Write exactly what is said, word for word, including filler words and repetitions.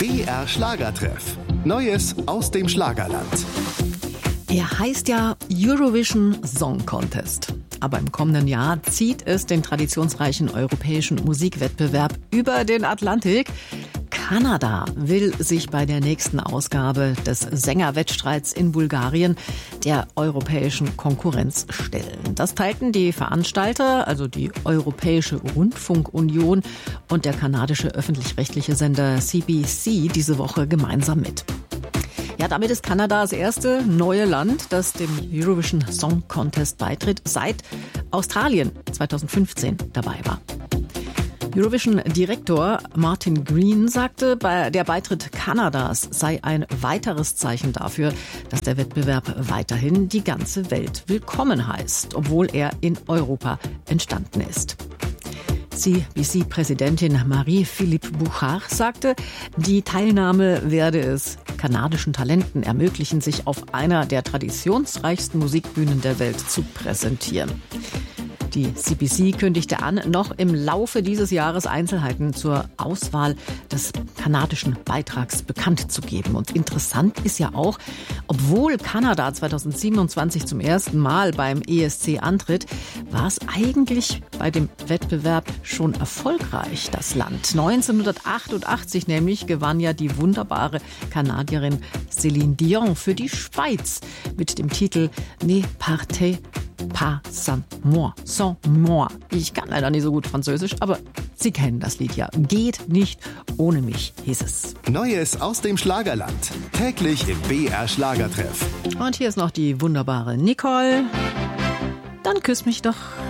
B R Schlagertreff. Neues aus dem Schlagerland. Er heißt ja Eurovision Song Contest. Aber im kommenden Jahr zieht es den traditionsreichen europäischen Musikwettbewerb über den Atlantik. Kanada will sich bei der nächsten Ausgabe des Sängerwettstreits in Bulgarien der europäischen Konkurrenz stellen. Das teilten die Veranstalter, also die Europäische Rundfunkunion und der kanadische öffentlich-rechtliche Sender C B C diese Woche gemeinsam mit. Ja, damit ist Kanada das erste neue Land, das dem Eurovision Song Contest beitritt, seit Australien zweitausendfünfzehn dabei war. Eurovision-Direktor Martin Green sagte, der Beitritt Kanadas sei ein weiteres Zeichen dafür, dass der Wettbewerb weiterhin die ganze Welt willkommen heißt, obwohl er in Europa entstanden ist. C B C-Präsidentin Marie-Philippe Bouchard sagte, die Teilnahme werde es kanadischen Talenten ermöglichen, sich auf einer der traditionsreichsten Musikbühnen der Welt zu präsentieren. Die C B C kündigte an, noch im Laufe dieses Jahres Einzelheiten zur Auswahl des kanadischen Beitrags bekannt zu geben. Und interessant ist ja auch, obwohl Kanada zweitausendsiebenundzwanzig zum ersten Mal beim E S C antritt, war es eigentlich bei dem Wettbewerb schon erfolgreich, das Land. neunzehnhundertachtundachtzig nämlich gewann ja die wunderbare Kanadierin Céline Dion für die Schweiz mit dem Titel Ne partez pas sans moi, sans moi. Ich kann leider nicht so gut Französisch, aber Sie kennen das Lied ja. Geht nicht ohne mich, hieß es. Neues aus dem Schlagerland. Täglich im B R Schlagertreff. Und hier ist noch die wunderbare Nicole. Dann küss mich doch.